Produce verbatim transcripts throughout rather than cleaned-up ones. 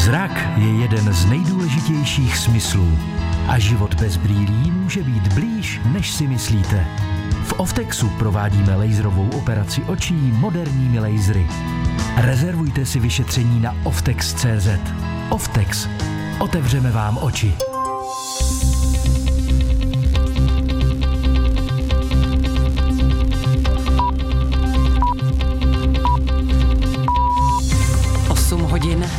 Zrak je jeden z nejdůležitějších smyslů a život bez brýlí může být blíž, než si myslíte. V Oftexu provádíme laserovou operaci očí moderními lasery. Rezervujte si vyšetření na oftex tečka cé zet. Oftex. Otevřeme vám oči. osm hodin.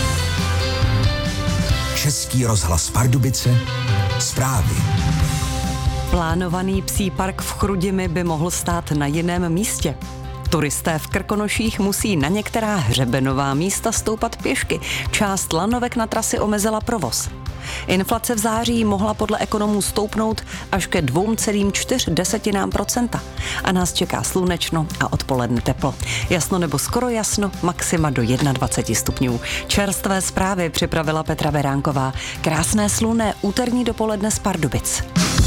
Český rozhlas Pardubice. Zprávy. Plánovaný psí park v Chrudimi by mohl stát na jiném místě. Turisté v Krkonoších musí na některá hřebenová místa stoupat pěšky. Část lanovek na trasy omezila provoz. Inflace v září mohla podle ekonomů stoupnout až ke dvě celá čtyři procenta. A nás čeká slunečno a odpoledne teplo. Jasno nebo skoro jasno, maxima do dvacet jedna stupňů. Čerstvé zprávy připravila Petra Beránková. Krásné slunné úterní dopoledne z Pardubic.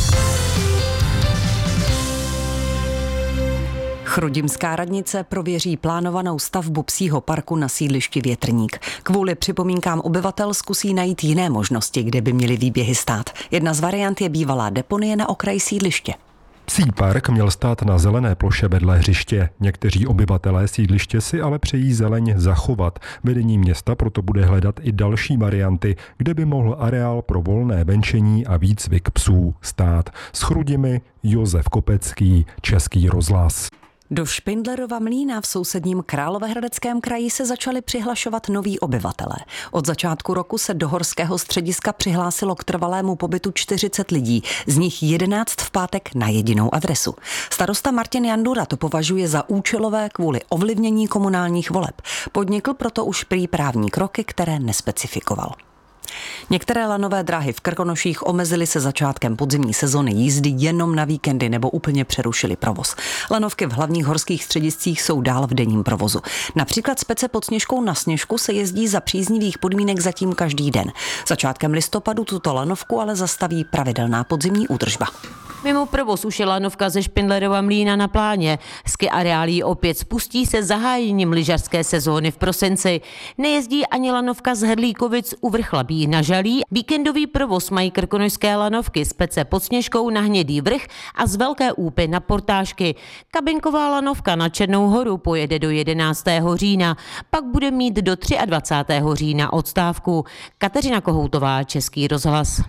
Chrudimská radnice prověří plánovanou stavbu psího parku na sídlišti Větrník. Kvůli připomínkám obyvatel zkusí najít jiné možnosti, kde by měly výběhy stát. Jedna z variant je bývalá deponie na okraji sídliště. Psí park měl stát na zelené ploše vedle hřiště. Někteří obyvatelé sídliště si ale přejí zeleň zachovat. Vedení města proto bude hledat i další varianty, kde by mohl areál pro volné venčení a výcvik psů stát. S Chrudimi Josef Kopecký, Český rozhlas. Do Špindlerova mlýna v sousedním Královéhradeckém kraji se začali přihlašovat noví obyvatelé. Od začátku roku se do horského střediska přihlásilo k trvalému pobytu čtyřicet lidí, z nich jedenáct v pátek na jedinou adresu. Starosta Martin Jandura to považuje za účelové kvůli ovlivnění komunálních voleb. Podnikl proto už prý právní kroky, které nespecifikoval. Některé lanové dráhy v Krkonoších omezily se začátkem podzimní sezony jízdy jenom na víkendy nebo úplně přerušily provoz. Lanovky v hlavních horských střediscích jsou dál v denním provozu. Například z Pece pod Sněžkou na Sněžku se jezdí za příznivých podmínek zatím každý den. Začátkem listopadu tuto lanovku ale zastaví pravidelná podzimní údržba. Mimo provoz už je lanovka ze Špindlerova mlýna na pláně. Ski areály opět spustí se zahájením lyžařské sezóny v prosinci. Nejezdí ani lanovka z Hrdlíkovic u Vrchlabí na Žalí. Víkendový provoz mají krkonošské lanovky z Pece pod Sněžkou na Hnědý vrch a z Velké Úpy na Portážky. Kabinková lanovka na Černou horu pojede do jedenáctého října, pak bude mít do dvacátého třetího října odstávku. Kateřina Kohoutová, Český rozhlas.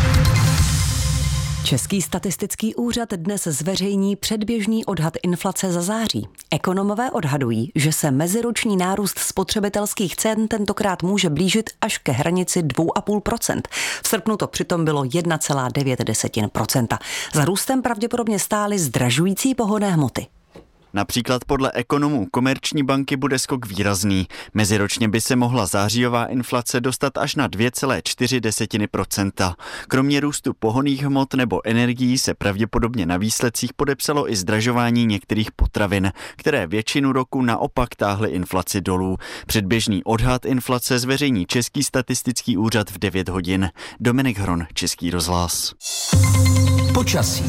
Český statistický úřad dnes zveřejní předběžný odhad inflace za září. Ekonomové odhadují, že se meziroční nárůst spotřebitelských cen tentokrát může blížit až ke hranici dvě celá pět procenta. V srpnu to přitom bylo jedna celá devět procenta. Za růstem pravděpodobně stály zdražující pohonné hmoty. Například podle ekonomů Komerční banky bude skok výrazný. Meziročně by se mohla zářijová inflace dostat až na dvě celá čtyři procenta. Kromě růstu pohonných hmot nebo energií se pravděpodobně na výsledcích podepsalo i zdražování některých potravin, které většinu roku naopak táhly inflaci dolů. Předběžný odhad inflace zveřejní Český statistický úřad v devět hodin. Dominik Hron, Český rozhlas. Počasí.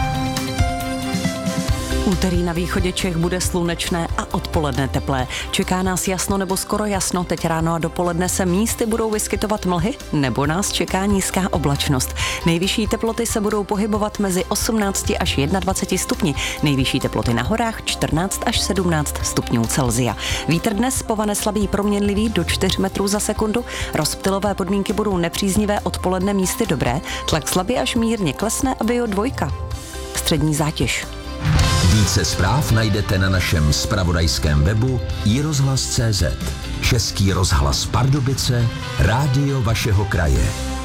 Úterý na východě Čech bude slunečné a odpoledne teplé. Čeká nás jasno nebo skoro jasno, teď ráno a dopoledne se místy budou vyskytovat mlhy nebo nás čeká nízká oblačnost. Nejvyšší teploty se budou pohybovat mezi osmnáct až dvacet jedna stupni, nejvyšší teploty na horách čtrnáct až sedmnáct stupňů Celsia. Vítr dnes povane slabý proměnlivý do čtyř metrů za sekundu, rozptylové podmínky budou nepříznivé, odpoledne místy dobré, tlak slabý až mírně klesne a bio dvojka. Střední zátěž. Více zpráv najdete na našem zpravodajském webu i rozhlas tečka cé zet. Český rozhlas Pardubice, rádio vašeho kraje.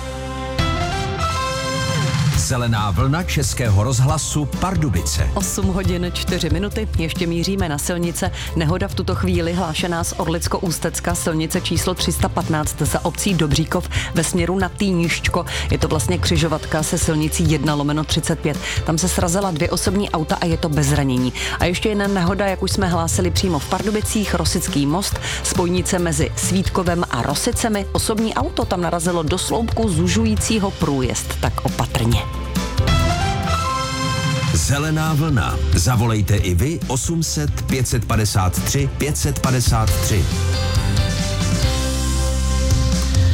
Zelená vlna Českého rozhlasu Pardubice. osm hodin čtyři minuty, ještě míříme na silnice. Nehoda v tuto chvíli hlášená z Orlicko-Ústecka, silnice číslo tři sta patnáct za obcí Dobříkov ve směru na Týnišťko. Je to vlastně křižovatka se silnicí jedna lomeno třicet pět. Tam se srazila dvě osobní auta a je to bez zranění. A ještě jedna nehoda, jak už jsme hlásili přímo v Pardubicích, Rosický most, spojnice mezi Svítkovem a Rosicemi. Osobní auto tam narazilo do sloupku zužujícího průjezd, tak opatrně. Zelená vlna. Zavolejte i vy osm set pět set padesát tři pět set padesát tři.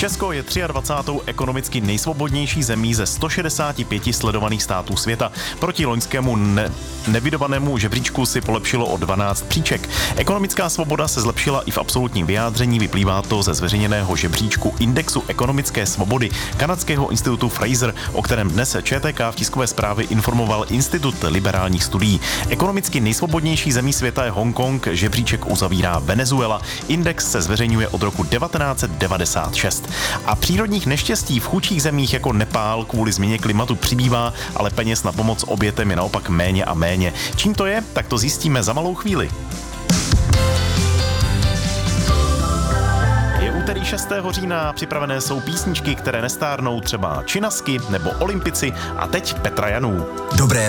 Česko je dvacátou třetí ekonomicky nejsvobodnější zemí ze sto šedesáti pěti sledovaných států světa. Proti loňskému ne- nevydovanému žebříčku si polepšilo o dvanáct příček. Ekonomická svoboda se zlepšila i v absolutním vyjádření, vyplývá to ze zveřejněného žebříčku Indexu ekonomické svobody kanadského institutu Fraser, o kterém dnes ČTK v tiskové zprávě informoval Institut liberálních studií. Ekonomicky nejsvobodnější zemí světa je Hongkong, žebříček uzavírá Venezuela. Index se zveřejňuje od roku devatenáct set devadesát šest. A přírodních neštěstí v chudších zemích jako Nepál kvůli změně klimatu přibývá, ale peněz na pomoc obětem je naopak méně a méně. Čím to je, tak to zjistíme za malou chvíli. Je úterý šestého října, připravené jsou písničky, které nestárnou, třeba Činasky nebo Olympici a teď Petra Janů. Dobré